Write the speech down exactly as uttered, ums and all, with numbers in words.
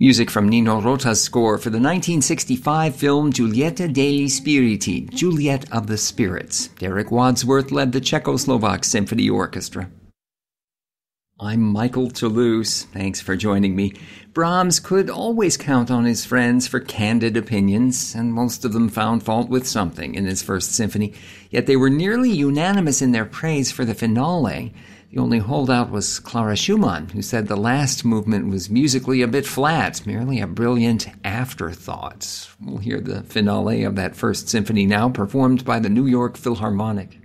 Music from Nino Rota's score for the nineteen sixty-five film Giulietta degli Spiriti, Juliet of the Spirits. Derek Wadsworth led the Czechoslovak Symphony Orchestra. I'm Michael Toulouse. Thanks for joining me. Brahms could always count on his friends for candid opinions, and most of them found fault with something in his first symphony. Yet they were nearly unanimous in their praise for the finale. The only holdout was Clara Schumann, who said the last movement was musically a bit flat, merely a brilliant afterthought. We'll hear the finale of that first symphony now, performed by the New York Philharmonic.